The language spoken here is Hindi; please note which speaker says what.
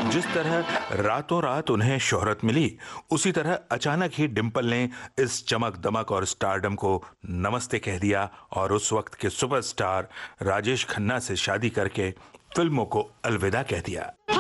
Speaker 1: जिस तरह रातों रात उन्हें शोहरत मिली, उसी तरह अचानक ही डिंपल ने इस चमक दमक और स्टारडम को नमस्ते कह दिया और उस वक्त के सुपरस्टार राजेश खन्ना से शादी करके फिल्मों को अलविदा कह दिया।